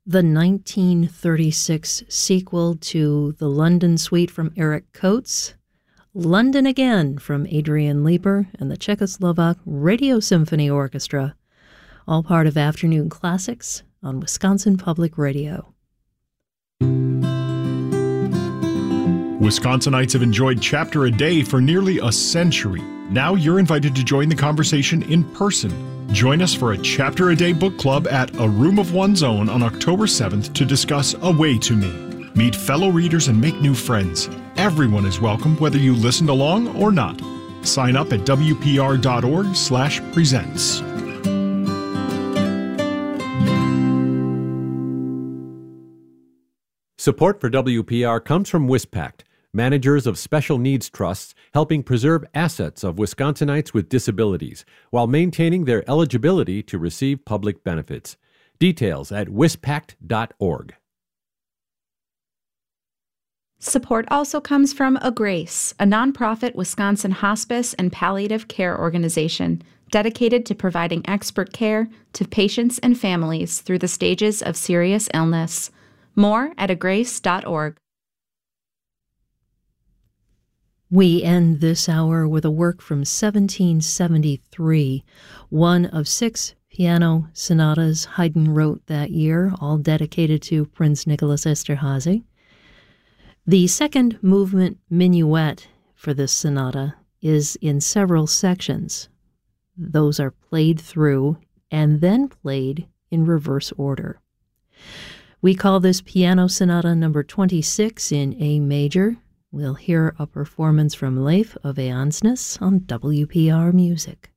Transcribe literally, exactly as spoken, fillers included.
the nineteen thirty-six sequel to the London Suite from Eric Coates, London Again from Adrian Leeper and the Czechoslovak Radio Symphony Orchestra, all part of Afternoon Classics on Wisconsin Public Radio. Wisconsinites have enjoyed Chapter a Day for nearly a century. Now you're invited to join the conversation in person. Join us for a Chapter a Day book club at A Room of One's Own on October seventh to discuss A Way to Me. Meet fellow readers and make new friends. Everyone is welcome, whether you listened along or not. Sign up at W P R dot org slash presents. Support for W P R comes from WisPact, managers of special needs trusts helping preserve assets of Wisconsinites with disabilities while maintaining their eligibility to receive public benefits. Details at wispact dot org. Support also comes from A Grace, a nonprofit Wisconsin hospice and palliative care organization dedicated to providing expert care to patients and families through the stages of serious illness. More at a grace dot org. We end this hour with a work from seventeen seventy-three, one of six piano sonatas Haydn wrote that year, all dedicated to Prince Nicholas Esterházy. The second movement minuet for this sonata is in several sections. Those are played through and then played in reverse order. We call this piano sonata number twenty-six in A major. We'll hear a performance from Leif of Eansness on W P R Music.